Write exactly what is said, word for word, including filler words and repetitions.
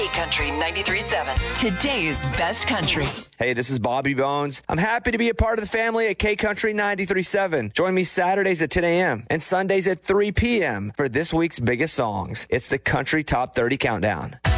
Country ninety-three point seven, today's best country. Hey, this is Bobby Bones. I'm happy to be a part of the family at K Country ninety-three point seven. Join me Saturdays at ten a.m. and Sundays at three p.m. for this week's biggest songs. It's the Country Top thirty Countdown.